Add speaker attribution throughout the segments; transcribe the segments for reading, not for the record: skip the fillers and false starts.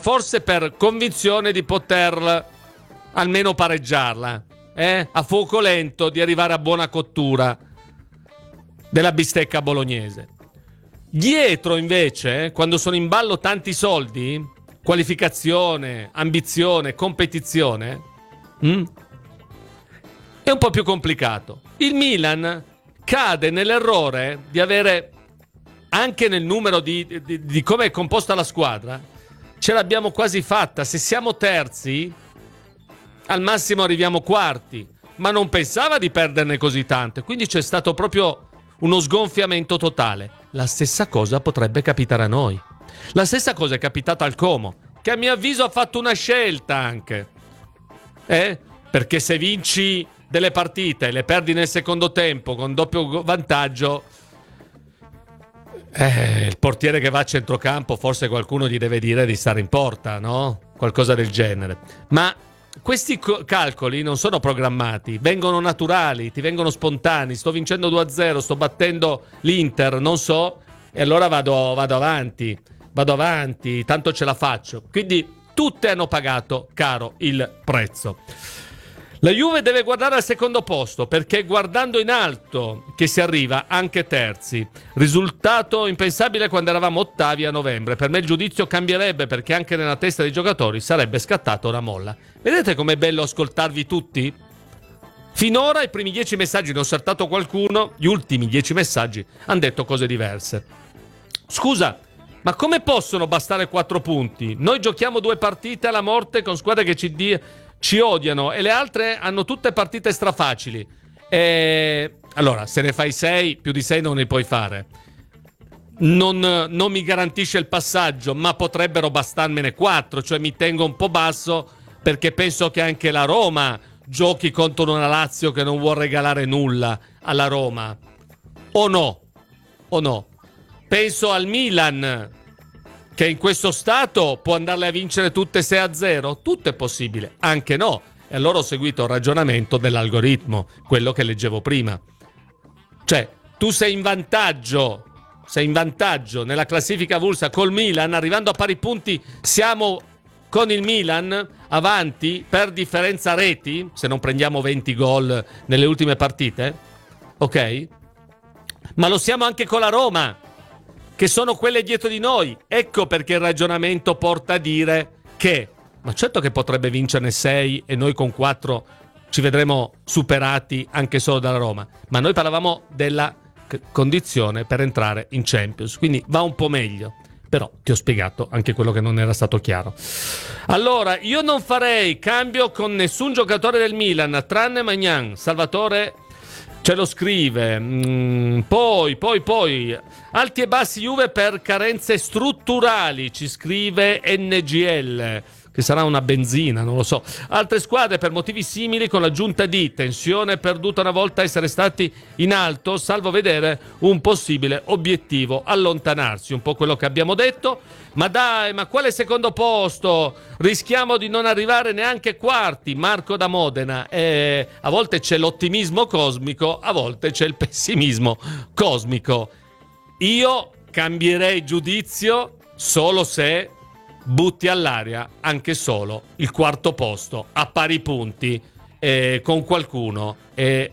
Speaker 1: forse per convinzione di poter almeno pareggiarla, a fuoco lento, di arrivare a buona cottura della bistecca bolognese. Dietro invece, quando sono in ballo tanti soldi, qualificazione, ambizione, competizione, è un po' più complicato. Il Milan cade nell'errore di avere, anche nel numero di come è composta la squadra, ce l'abbiamo quasi fatta. Se siamo terzi, al massimo arriviamo quarti, ma non pensava di perderne così tante, quindi c'è stato proprio uno sgonfiamento totale. La stessa cosa potrebbe capitare a noi. La stessa cosa è capitata al Como, che a mio avviso ha fatto una scelta anche, perché se vinci delle partite e le perdi nel secondo tempo con doppio vantaggio, il portiere che va a centrocampo, forse qualcuno gli deve dire di stare in porta, no? Qualcosa del genere. Ma questi calcoli non sono programmati, vengono naturali, ti vengono spontanei. Sto vincendo 2-0, sto battendo l'Inter, non so, e allora vado avanti, tanto ce la faccio. Quindi tutte hanno pagato caro il prezzo. La Juve deve guardare al secondo posto, perché guardando in alto che si arriva anche terzi. Risultato impensabile quando eravamo ottavi a novembre. Per me il giudizio cambierebbe, perché anche nella testa dei giocatori sarebbe scattata una molla. Vedete com'è bello ascoltarvi tutti? Finora i primi 10 messaggi ne ho saltato qualcuno, gli ultimi 10 messaggi hanno detto cose diverse. Scusa, ma come possono bastare 4 punti? Noi giochiamo 2 partite alla morte con squadre che ci odiano e le altre hanno tutte partite strafacili. Allora, se ne fai 6, più di 6 non ne puoi fare. Non mi garantisce il passaggio, ma potrebbero bastarmene 4, cioè mi tengo un po' basso, perché penso che anche la Roma giochi contro una Lazio che non vuol regalare nulla alla Roma. O no? Penso al Milan, che in questo stato può andarle a vincere tutte 6-0? Tutto è possibile, anche no. E allora ho seguito il ragionamento dell'algoritmo, quello che leggevo prima. Cioè, tu sei in vantaggio nella classifica avulsa col Milan, arrivando a pari punti siamo con il Milan avanti per differenza reti, se non prendiamo 20 gol nelle ultime partite, ok? Ma lo siamo anche con la Roma, che sono quelle dietro di noi. Ecco perché il ragionamento porta a dire che, ma certo che potrebbe vincerne 6 e noi con 4 ci vedremo superati anche solo dalla Roma, ma noi parlavamo della condizione per entrare in Champions, quindi va un po' meglio. Però ti ho spiegato anche quello che non era stato chiaro. Allora, io non farei cambio con nessun giocatore del Milan, tranne Maignan. Salvatore ce lo scrive. Poi alti e bassi Juve per carenze strutturali, ci scrive NGL, che sarà una benzina, non lo so. Altre squadre per motivi simili, con l'aggiunta di tensione perduta una volta essere stati in alto, salvo vedere un possibile obiettivo allontanarsi. Un po' quello che abbiamo detto. Ma dai, ma quale secondo posto? Rischiamo di non arrivare neanche quarti. Marco da Modena. A volte c'è l'ottimismo cosmico, a volte c'è il pessimismo cosmico. Io cambierei giudizio solo se butti all'aria anche solo il quarto posto a pari punti con qualcuno e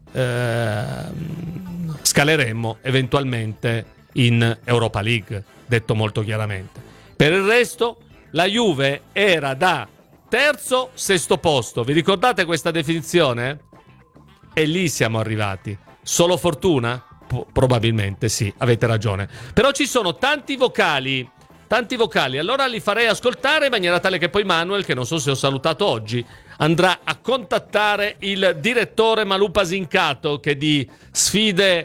Speaker 1: scaleremmo eventualmente in Europa League, detto molto chiaramente. Per il resto la Juve era da terzo, sesto posto. Vi ricordate questa definizione? E lì siamo arrivati. Solo fortuna? Probabilmente sì, avete ragione. Però ci sono tanti vocali, allora li farei ascoltare in maniera tale che poi Manuel, che non so se ho salutato oggi, andrà a contattare il direttore Malupa Zincato, che di sfide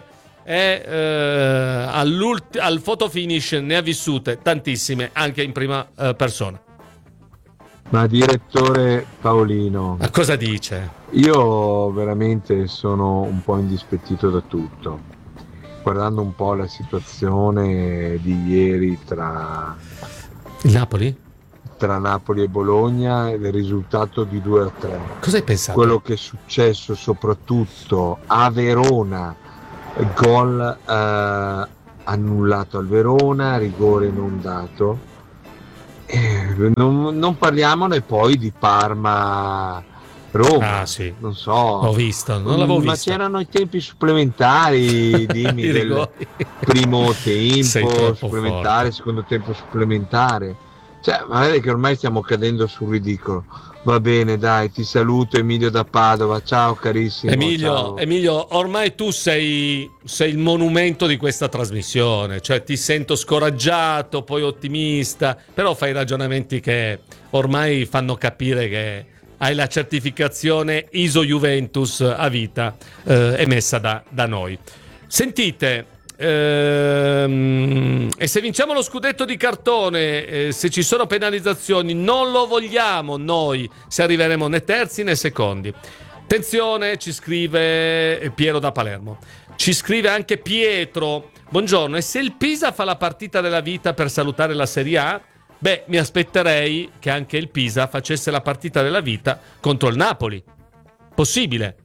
Speaker 1: al photo finish ne ha vissute tantissime anche in prima persona.
Speaker 2: Ma direttore Paolino,
Speaker 1: ma cosa dice?
Speaker 2: Io veramente sono un po' indispettito da tutto. Guardando un po' la situazione di ieri tra
Speaker 1: il Napoli?
Speaker 2: Tra Napoli e Bologna, il risultato di 2-3.
Speaker 1: Cosa hai pensato?
Speaker 2: Quello che è successo soprattutto a Verona, gol annullato al Verona, rigore non dato. Non parliamone poi di Parma Roma.
Speaker 1: Ah, sì.
Speaker 2: Non so.
Speaker 1: Ho visto, non l'avevo
Speaker 2: Ma
Speaker 1: visto.
Speaker 2: c'erano i tempi supplementari, dimmi,
Speaker 1: I
Speaker 2: del
Speaker 1: rigori.
Speaker 2: primo
Speaker 1: Sei
Speaker 2: tempo
Speaker 1: troppo
Speaker 2: supplementare, secondo tempo supplementare. Cioè, ma vedi che ormai stiamo cadendo sul ridicolo. Va bene, dai, ti saluto Emilio da Padova. Ciao carissimo. Ciao.
Speaker 1: Emilio, ormai tu sei il monumento di questa trasmissione, cioè ti sento scoraggiato, poi ottimista, però fai ragionamenti che ormai fanno capire che hai la certificazione ISO Juventus a vita emessa da noi. Sentite, e se vinciamo lo scudetto di cartone, se ci sono penalizzazioni, non lo vogliamo noi se arriveremo né terzi né secondi. Attenzione, ci scrive Piero da Palermo. Ci scrive anche Pietro. Buongiorno, e se il Pisa fa la partita della vita per salutare la Serie A? Beh, mi aspetterei che anche il Pisa facesse la partita della vita contro il Napoli. Possibile.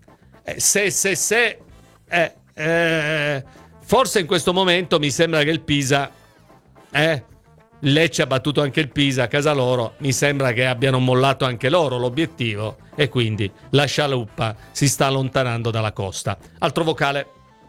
Speaker 1: Forse in questo momento mi sembra che il Pisa, Lecce ha battuto anche il Pisa a casa loro, mi sembra che abbiano mollato anche loro l'obiettivo e quindi la scialuppa si sta allontanando dalla costa. Altro vocale.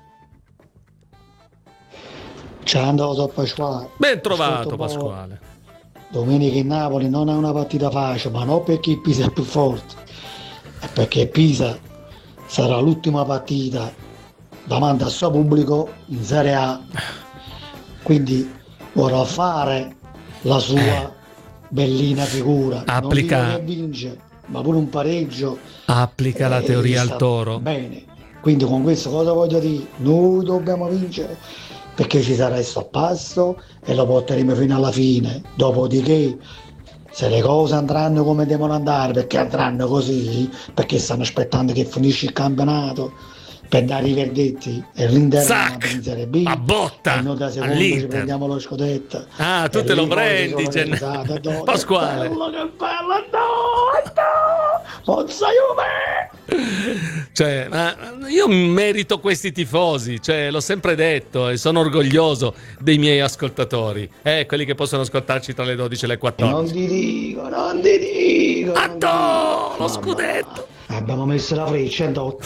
Speaker 3: Ciao, andato Pasquale.
Speaker 1: Ben trovato Pasquale.
Speaker 3: Domenica in Napoli non è una partita facile, ma non perché il Pisa è più forte, è perché il Pisa sarà l'ultima partita davanti al suo pubblico in Serie A, quindi vorrà fare la sua bellina figura.
Speaker 1: Applica,
Speaker 3: non dico che vince, ma pure un pareggio.
Speaker 1: Applica la teoria al toro.
Speaker 3: Bene, quindi con questo cosa voglio dire? Noi dobbiamo vincere perché ci sarà il sorpasso e lo porteremo fino alla fine. Dopodiché, se le cose andranno come devono andare, perché andranno così, perché stanno aspettando che finisce il campionato per dare i verdetti, e l'Inter in Serie B,
Speaker 1: a botta,
Speaker 3: e noi da secondo ci prendiamo lo scudetto.
Speaker 1: Ah, tu te lo prendi, Pasquale.
Speaker 3: Che bello, no, Forza Juve!
Speaker 1: Cioè, io merito questi tifosi, cioè, l'ho sempre detto e sono orgoglioso dei miei ascoltatori, quelli che possono ascoltarci tra le 12 e le 14.
Speaker 3: Non ti dico.
Speaker 1: Atto, lo scudetto.
Speaker 3: Abbiamo messo la freccia,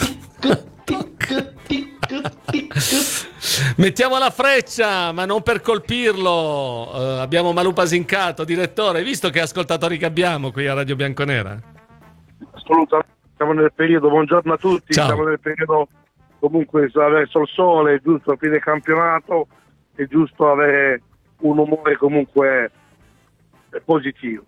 Speaker 1: mettiamo la freccia, ma non per colpirlo. Abbiamo Malupa Sincato, direttore. Hai visto che ascoltatori che abbiamo qui a Radio Bianconera?
Speaker 4: Assolutamente, siamo nel periodo, buongiorno a tutti.
Speaker 1: Ciao.
Speaker 4: Siamo nel periodo comunque verso il sole, è giusto a fine campionato, è giusto avere un umore comunque positivo.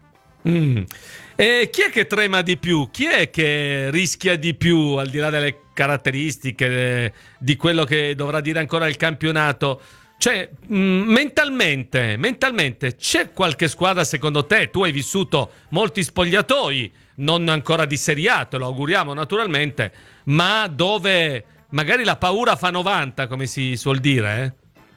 Speaker 1: E chi è che trema di più? Chi è che rischia di più, al di là delle caratteristiche di quello che dovrà dire ancora il campionato? Cioè, mentalmente c'è qualche squadra, secondo te? Tu hai vissuto molti spogliatoi, non ancora di Serie A, te lo auguriamo naturalmente, ma dove magari la paura fa 90, come si suol dire,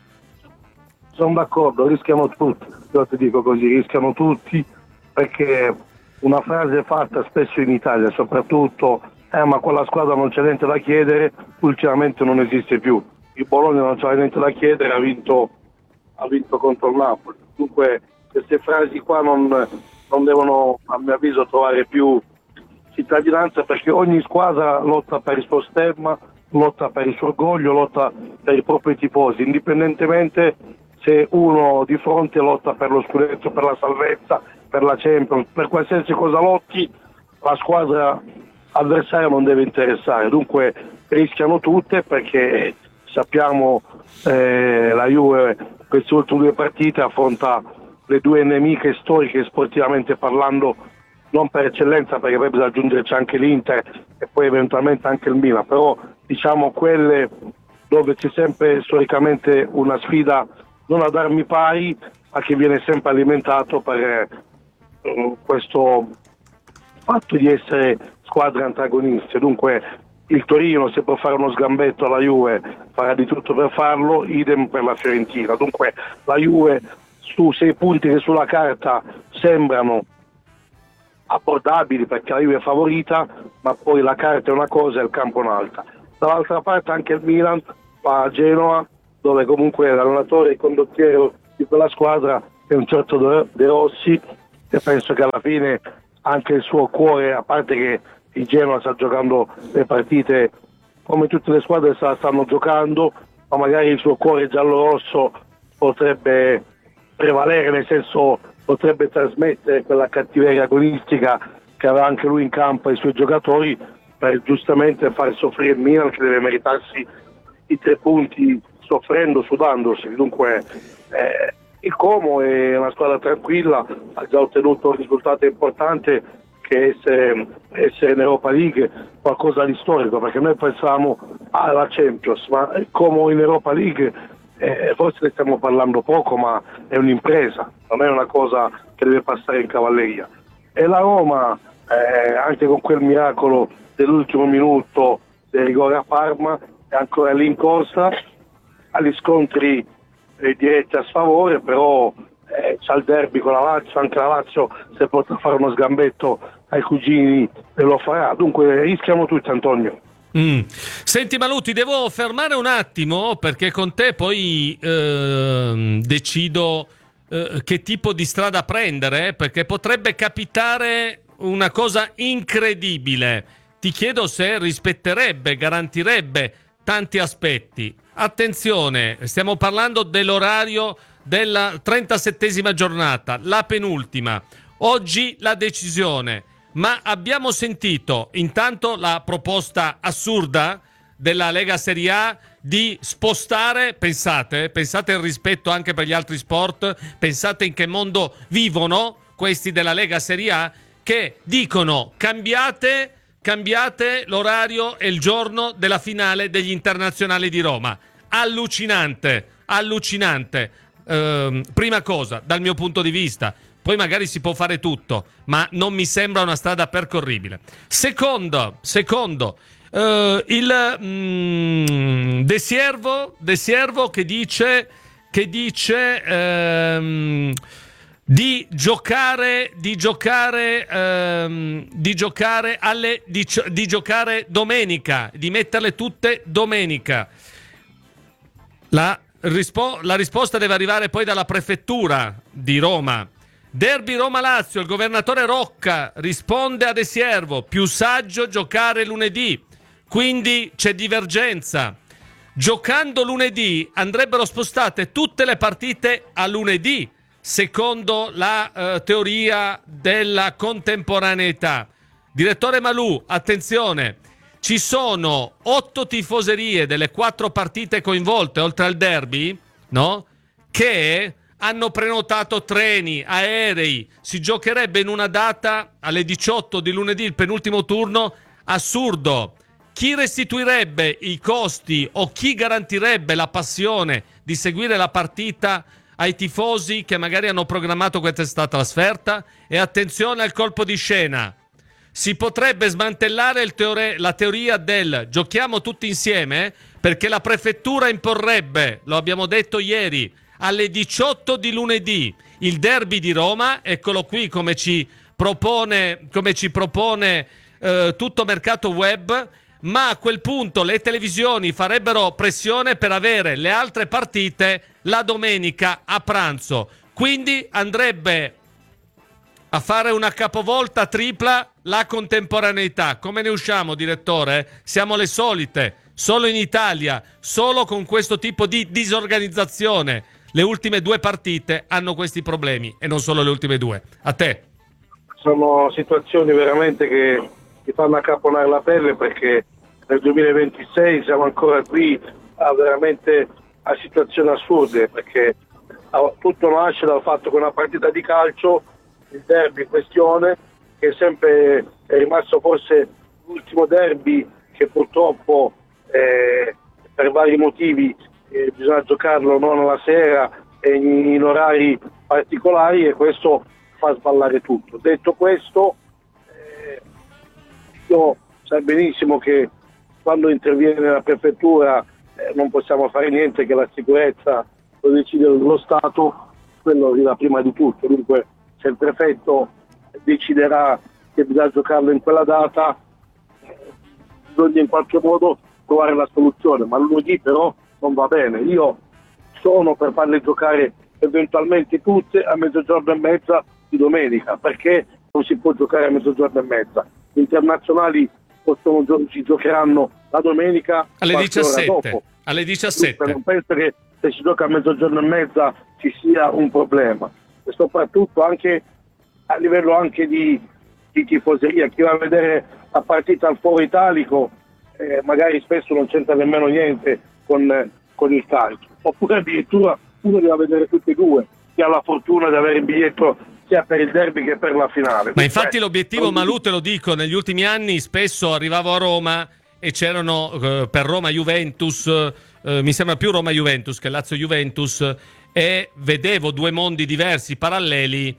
Speaker 4: Sono d'accordo, rischiano tutti, io ti dico così, rischiano tutti, perché una frase fatta spesso in Italia soprattutto, ma quella squadra non c'è niente da chiedere, ultimamente non esiste più. Il Bologna non c'è niente da chiedere, ha vinto contro il Napoli. Dunque queste frasi qua non devono, a mio avviso, trovare più cittadinanza, perché ogni squadra lotta per il suo stemma, lotta per il suo orgoglio, lotta per i propri tifosi, indipendentemente se uno di fronte lotta per lo scudetto, per la salvezza, per la Champions, per qualsiasi cosa lotti, la squadra avversaria non deve interessare. Dunque rischiano tutte, perché sappiamo la Juve queste ultime due partite affronta le due nemiche storiche sportivamente parlando, non per eccellenza, perché poi bisogna aggiungerci anche l'Inter e poi eventualmente anche il Milan, però diciamo quelle dove c'è sempre storicamente una sfida non ad armi pari, ma che viene sempre alimentato per questo fatto di essere squadre antagoniste. Dunque il Torino, se può fare uno sgambetto alla Juve, farà di tutto per farlo, idem per la Fiorentina. Dunque la Juve, su 6 punti che sulla carta sembrano abbordabili perché la Juve è favorita, ma poi la carta è una cosa e il campo un'altra. Dall'altra parte anche il Milan va a Genova, dove comunque l'allenatore e il condottiero di quella squadra è un certo De Rossi, e penso che alla fine anche il suo cuore, a parte che il Genoa sta giocando le partite come tutte le squadre stanno giocando, ma magari il suo cuore giallo-rosso potrebbe prevalere, nel senso potrebbe trasmettere quella cattiveria agonistica che aveva anche lui in campo ai suoi giocatori, per giustamente far soffrire il Milan, che deve meritarsi i 3 punti soffrendo, sudandosi. Dunque il Como è una squadra tranquilla, ha già ottenuto un risultato importante che essere in Europa League, qualcosa di storico, perché noi pensavamo alla Champions, ma il Como in Europa League forse ne stiamo parlando poco, ma è un'impresa, non è una cosa che deve passare in cavalleria. E la Roma, anche con quel miracolo dell'ultimo minuto del rigore a Parma, è ancora lì in corsa, agli scontri diretti a sfavore, però c'ha il derby con la Lazio, anche la Lazio se potrà fare uno sgambetto ai cugini lo farà, dunque rischiamo tutti, Antonio.
Speaker 1: Senti Malù, ti devo fermare un attimo perché con te poi decido che tipo di strada prendere, perché potrebbe capitare una cosa incredibile. Ti chiedo se rispetterebbe, garantirebbe tanti aspetti. Attenzione, stiamo parlando dell'orario della 37esima giornata, la penultima. Oggi la decisione, ma abbiamo sentito intanto la proposta assurda della Lega Serie A di spostare, pensate il rispetto anche per gli altri sport, pensate in che mondo vivono questi della Lega Serie A, che dicono cambiate l'orario e il giorno della finale degli internazionali di Roma. Allucinante. Prima cosa, dal mio punto di vista, poi magari si può fare tutto, ma non mi sembra una strada percorribile. Secondo, il De Siervo che dice di giocare domenica, di metterle tutte domenica. La risposta deve arrivare poi dalla prefettura di Roma. Derby Roma-Lazio, il governatore Rocca risponde a De Siervo, più saggio giocare lunedì, quindi c'è divergenza. Giocando lunedì andrebbero spostate tutte le partite a lunedì, secondo la teoria della contemporaneità. Direttore Malù, attenzione, ci sono 8 tifoserie delle 4 partite coinvolte, oltre al derby, no? Che hanno prenotato treni, aerei, si giocherebbe in una data alle 18 di lunedì, il penultimo turno, assurdo. Chi restituirebbe i costi o chi garantirebbe la passione di seguire la partita ai tifosi che magari hanno programmato questa trasferta? E attenzione al colpo di scena. Si potrebbe smantellare la teoria del giochiamo tutti insieme, perché la prefettura imporrebbe, lo abbiamo detto ieri, alle 18 di lunedì il derby di Roma, eccolo qui come ci propone tutto mercato web, ma a quel punto le televisioni farebbero pressione per avere le altre partite la domenica a pranzo, quindi andrebbe a fare una capovolta tripla la contemporaneità. Come ne usciamo, direttore? Siamo le solite, solo in Italia, solo con questo tipo di disorganizzazione. Le ultime 2 partite hanno questi problemi e non solo le ultime 2. A te.
Speaker 4: Sono situazioni veramente che ti fanno accaponare la pelle, perché nel 2026 siamo ancora qui a situazioni assurde, perché tutto nasce dal fatto che una partita di calcio, il derby in questione, che è rimasto forse l'ultimo derby che purtroppo per vari motivi bisogna giocarlo non alla sera e in orari particolari, e questo fa sballare tutto. Detto questo, io so benissimo che quando interviene la prefettura non possiamo fare niente, che la sicurezza lo decide lo Stato, quello arriva prima di tutto. Dunque se il prefetto deciderà che bisogna giocarlo in quella data, bisogna in qualche modo trovare la soluzione, ma lunedì però non va bene. Io sono per farle giocare eventualmente tutte a 12:30 di domenica, perché non si può giocare a mezzogiorno e mezza. Gli internazionali si giocheranno la domenica
Speaker 1: alle 17.
Speaker 4: Dopo.
Speaker 1: Alle 17.
Speaker 4: Non penso che se si gioca a mezzogiorno e mezza ci sia un problema, e soprattutto anche a livello anche di tifoseria. Chi va a vedere la partita al Foro Italico magari spesso non c'entra nemmeno niente con il calcio, oppure addirittura uno deve vedere tutti e due, chi ha la fortuna di avere il biglietto sia per il derby che per la finale.
Speaker 1: Ma infatti l'obiettivo, Malù, te lo dico, negli ultimi anni spesso arrivavo a Roma e c'erano per Roma-Juventus, mi sembra più Roma-Juventus che Lazio-Juventus, e vedevo due mondi diversi, paralleli,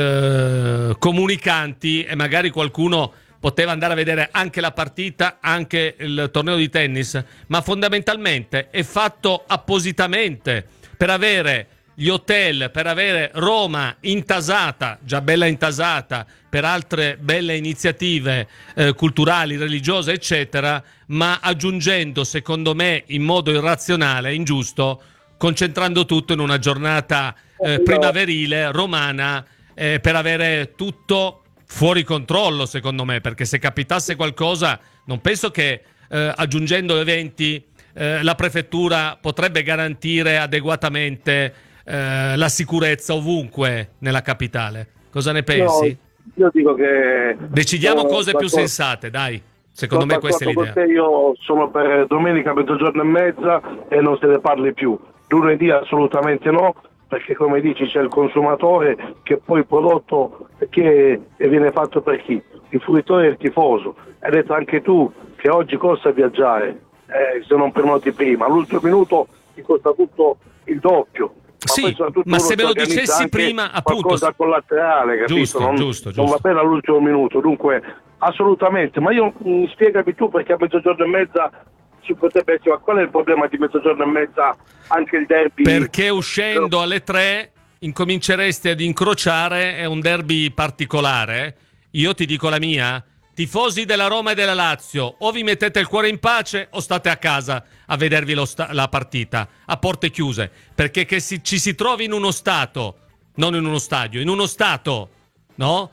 Speaker 1: comunicanti, e magari qualcuno poteva andare a vedere anche la partita, anche il torneo di tennis, ma fondamentalmente è fatto appositamente per avere gli hotel, per avere Roma intasata, già bella intasata, per altre belle iniziative culturali, religiose, eccetera, ma aggiungendo, secondo me, in modo irrazionale, ingiusto, concentrando tutto in una giornata primaverile, romana, per avere tutto fuori controllo, secondo me, perché se capitasse qualcosa non penso che aggiungendo eventi la prefettura potrebbe garantire adeguatamente la sicurezza ovunque nella capitale. Cosa ne pensi?
Speaker 4: No, io dico che
Speaker 1: decidiamo cose più sensate, dai. Secondo me questa è l'idea.
Speaker 4: Io sono per domenica mezzogiorno e mezza e non se ne parli più. Lunedì assolutamente no, perché come dici c'è il consumatore, che poi il prodotto che viene fatto per chi? Il fruitore e il tifoso. Hai detto anche tu che oggi costa viaggiare, se non prenoti prima, all'ultimo minuto ti costa tutto il doppio.
Speaker 1: Sì, ma se me lo dicessi prima, appunto,
Speaker 4: qualcosa collaterale, capito?
Speaker 1: Giusto.
Speaker 4: Non va bene all'ultimo minuto, dunque assolutamente. Ma io spiegami tu, perché a mezzogiorno e mezza ci potrebbe essere, ma qual è il problema di mezzogiorno e mezza anche il derby?
Speaker 1: Perché uscendo alle 3 incominceresti ad incrociare, è un derby particolare. Io ti dico la mia: tifosi della Roma e della Lazio, o vi mettete il cuore in pace o state a casa a vedervi la partita a porte chiuse, perché che ci si trovi in uno stato, non in uno stadio, in uno stato, no?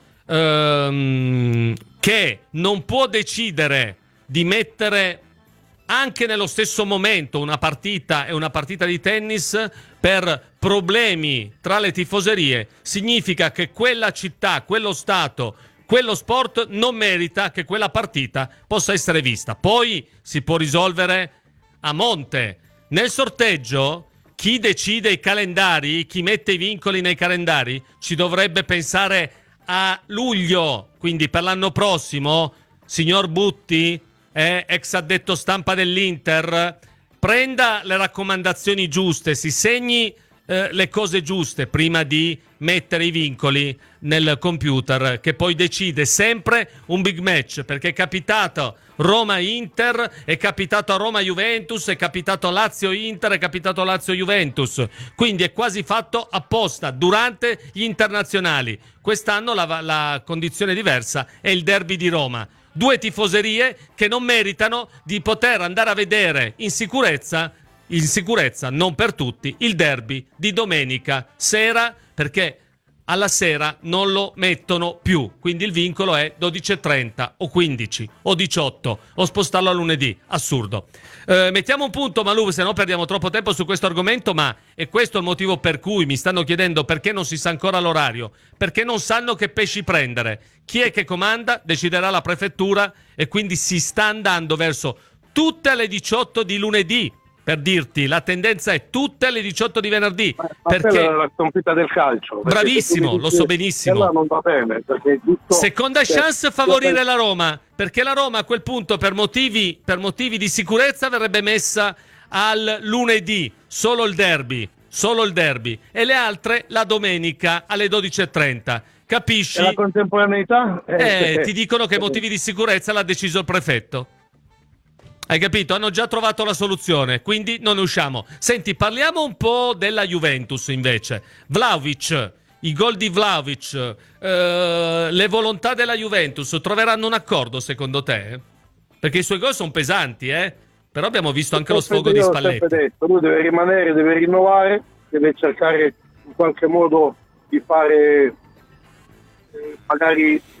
Speaker 1: Che non può decidere di mettere anche nello stesso momento una partita e una partita di tennis per problemi tra le tifoserie, significa che quella città, quello stato, quello sport non merita che quella partita possa essere vista. Poi si può risolvere a monte. Nel sorteggio, chi decide i calendari, chi mette i vincoli nei calendari, ci dovrebbe pensare a luglio, quindi per l'anno prossimo. Signor Butti, ex addetto stampa dell'Inter, prenda le raccomandazioni giuste, si segni le cose giuste prima di mettere i vincoli nel computer, che poi decide sempre un big match, perché è capitato Roma-Inter, è capitato a Roma-Juventus, è capitato Lazio-Inter, è capitato Lazio-Juventus, quindi è quasi fatto apposta durante gli internazionali. Quest'anno la condizione diversa, è il derby di Roma. Due tifoserie che non meritano di poter andare a vedere in sicurezza, non per tutti, il derby di domenica sera, perché alla sera non lo mettono più, quindi il vincolo è 12:30 o 15 o 18 o spostarlo a lunedì. Assurdo. Mettiamo un punto, Malù, se no perdiamo troppo tempo su questo argomento, ma è questo il motivo per cui mi stanno chiedendo perché non si sa ancora l'orario, perché non sanno che pesci prendere. Chi è che comanda? Deciderà la prefettura, e quindi si sta andando verso tutte alle 18 di lunedì. Per dirti, la tendenza è tutte alle 18 di venerdì, perché
Speaker 4: la sconfitta del calcio.
Speaker 1: Bravissimo, lo so benissimo.
Speaker 4: Allora non va bene, perché giusto,
Speaker 1: seconda chance favorire la Roma, perché la Roma a quel punto per motivi di sicurezza verrebbe messa al lunedì, solo il derby, e le altre la domenica alle 12:30. Capisci?
Speaker 4: E la contemporaneità?
Speaker 1: Ti dicono che motivi di sicurezza l'ha deciso il prefetto. Hai capito? Hanno già trovato la soluzione, quindi non ne usciamo. Senti, parliamo un po' della Juventus invece. Vlahovic, i gol di Vlahovic, le volontà della Juventus troveranno un accordo secondo te? Perché i suoi gol sono pesanti, però abbiamo visto anche lo sfogo di Spalletti.
Speaker 4: Detto, lui deve rimanere, deve rinnovare, deve cercare in qualche modo di fare
Speaker 5: magari